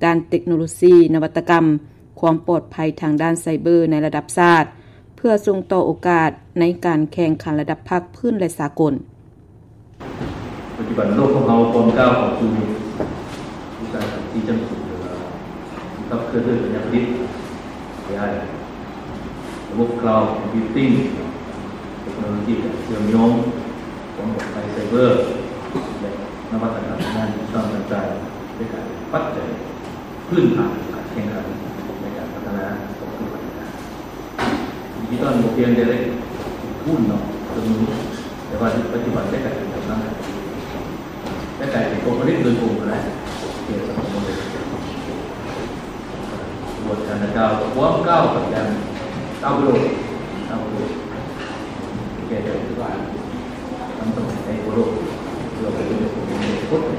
ด้านเทคโนโลยีนวัตกรรมความปลอดภัยทางด้านไซเบอร์ในระดับชาติเพื่อส่งต่อโอกาสในการแข่งขันระดับภาคพื้นและสากลปัจจุบันโลกของเราความก้าวของสู่อุตสาหกรรมที่จะสู่กับเครื่องปัญญาประดิษฐ์ AI ระบบ Cloud Computing เทคโนโลยีการเชื่อมโยงความปลอดภัยไซเบอร์และนวัตกรรมด้านดิจิทัลต่างๆด้วยการปัจจัยพื้นฐานการแข่งขันในการพัฒนาของผู้บริหารดิจิทัลเพียงแต่ได้พูดเนาะตรงนี้แต่ว่าปัจจุบันได้กลายเป็นแบบนั้นได้กลายเป็นองค์ผลิตโดยกลุ่มนะเกี่ยวกับโมเดลบทการก้าวความก้าวกับการก้าวโลกแก่เดิมที่ว่าทำต้องในโลกเราไปดูในพุทธ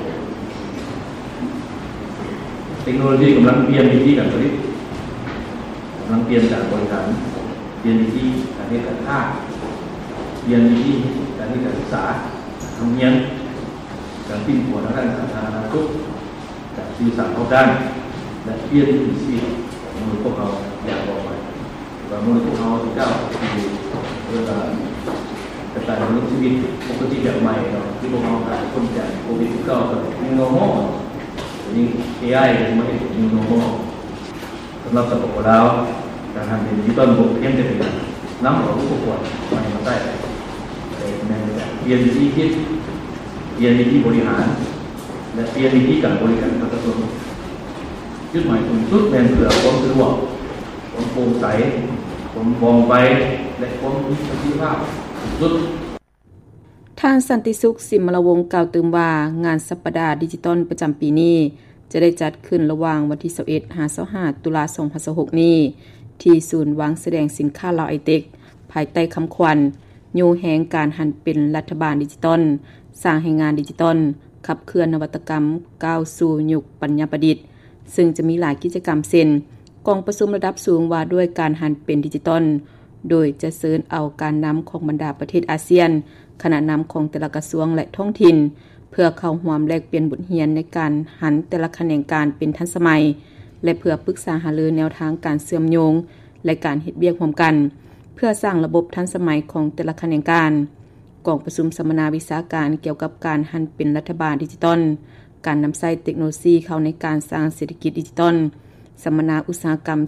เทคโนโลยีกำลังเปลี่ยนวิธีการผลิตกำลังเปลี่ยนการบริการเปลี่ยนวิธีการเรียนการค้าเปลี่ยนวิธีการเรียนการศึกษาทำเนียนการปิ้งหัวทางด้านสาธารณสุขการสื่อสารรอบด้านและเปลี่ยนวิธีมนุษย์พวกเราอยากบอกไปว่ามนุษย์พวกเราที่ก้าวสู่เวลาการดำเนินชีวิตปกติแบบใหม่ที่พวกเราผ่านพ้นจากโควิด-19 กับ New Normal นี่ AI จะมาเป็น New Normal สำหรับสังคมเราการทำเป็นดิจิทัลบวกเพียงแต่เป็นน้ำของผู้ประกวดมาได้แต่ในเปลี่ยนวิธีคิดเปลี่ยนวิธีบริหารและเปลี่ยนวิธีการบริการประชาชนจุดหมายสูงสุดเป็นเพื่อความสะดวกความโปร่งใสความมองไปและความมีประสิทธิภาพสุดท่านสันติสุขสิมรวงศ์กล่าวเติมว่างานสัปดาห์ดิจิทัลประจำปีนี้จะได้จัดขึ้นระหว่างวันที่21-25 ตุลาคม 2026 นี้ที่ศูนย์วางแสดงสินค้าลาวไอเทคภายใต้คำขวัญโยแหงการหันเป็นรัฐบาลดิจิทัลสร้างให้งานดิจิทัลขับเคลื่อนนวัตกรรมก้าวสู่ยุคปัญญาประดิษฐ์ซึ่งจะมีหลายกิจกรรมเช่นกองประชุมระดับสูงว่าด้วยการหันเป็นดิจิทัลโดยจะเสริญเอาการนำของบรรดาประเทศอาเซียนคณะนำของแต่ละกระทรวงและท้องถิ่นเพื่อเข้าร่วมแลกเปลี่ยนบทเรียนในการหันแต่ละแขนงการเป็นทันสมัยและเพื่อปรึกษาหารือแนวทางการเชื่อมโยงและการเฮ็ดเวียกร่วมกันเพื่อสร้างระบบทันสมัยของแต่ละแขนงการกองประชุมสัมมนาวิชาการเกี่ยวกับการหันเป็นรัฐบาลดิจิทัลการนำใช้เทคโนโลยีเข้าในการสร้างเศรษฐกิจดิจิทัลสัมมนาอุตสาหกรรม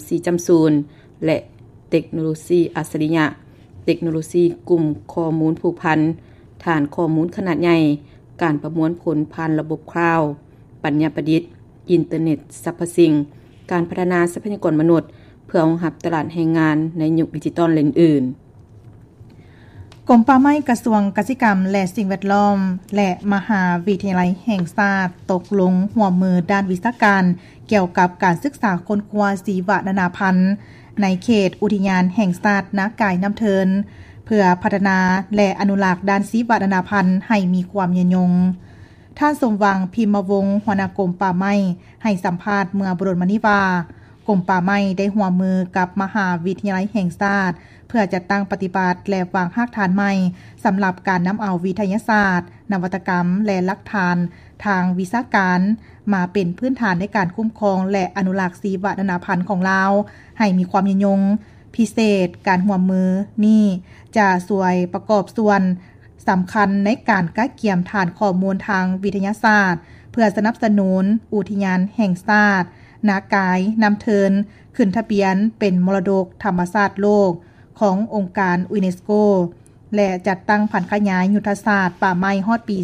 4.0 และเทคโนโลยีอัจฉริยะเทคโนโลยีกลุ่มข้อมูลผูกพันฐานข้อมูลขนาดใหญ่การประมวลผลผ่านระบบคลาวด์ปัญญาประดิษฐ์อินเทอร์เน็ตสรรพสิ่งการพัฒนาทรัพยากรมนุษย์เพื่อรองรับตลาดแรงงานในยุคดิจิทัลอื่นกรมป่าไม้กระทรวงเกษตรกรรมและสิ่งแวดล้อมและมหาวิทยาลัยแห่งชาติตกลงร่วมมือด้านวิชาการเกี่ยวกับการศึกษาค้นคว้าชีวนานาพันธุ์ในเขตอุทยานแห่งชาตินากายน้ำเทินเพื่อพัฒนาและอนุรักษ์ด้านชีวนานาพันธุ์ให้มีความยืนยงท่านสมหวังพิมพ์วงศ์หัวหน้ากรมป่าไม้ให้สัมภาษณ์เมื่อบ่ดลมานี้ว่ากรมป่าไม้ได้ร่วมมือกับมหาวิทยาลัยแห่งชาติเพื่อจัดตั้งปฏิบัติและวางรากฐานใหม่สำหรับการนำเอาวิทยาศาสตร์นวัตกรรมและหลักฐานทางวิชาการมาเป็นพื้นฐานในการคุ้มครองและอนุรักษ์ชีวนานาพันธุ์ของเราให้มีความยืนยงพิเศษการร่วมมือนี้จะช่วยประกอบส่วนสำคัญในการกักเก็บฐานข้อมูลทางวิทยาศาสตร์เพื่อสนับสนุนอุทยานแห่งชาตินากายน้ำเทินขึ้นทะเบียนเป็นมรดกธรรมชาติโลกขององค์การยูเนสโกและจัดตั้งผันขยายยุทธศาสตร์ป่าไม้ฮอดปี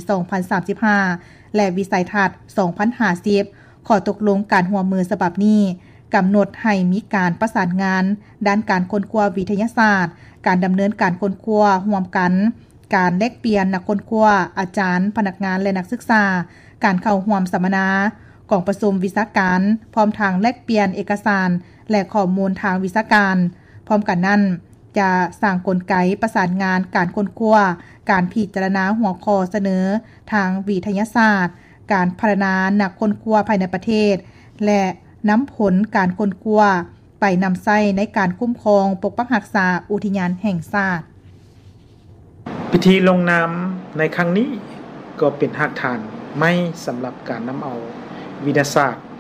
2035 และวิสัยทัศน์ 2050 ขอตกลงการร่วมมือฉบับนี้กำหนดให้มีการประสานงานด้านการค้นคว้าวิทยาศาสตร์การดำเนินการค้นคว้าร่วมกันการแลกเปลี่ยนนักค้นคว้าอาจารย์พนักงานและนักศึกษาการเข้าร่วมสัมมนากองประชุมวิชาการพร้อมทางแลกเปลี่ยนเอกสารและข้อมูลทางวิชาการพร้อมกันนั้นจะสร้างกลไกประสานงานการค้นคว้าการพิจารณาหัวข้อเสนอทางวิทยาศาสตร์การพัฒนานักค้นคว้าภายในประเทศและนำผลการค้นคว้าไปนำใช้ในการคุ้มครองปกปักรักษาอุทยานแห่งชาติพิธีลงนามในครั้งนี้ก็เป็นหลักฐานไม่สำหรับการนำเอาวิทยาศาสตร์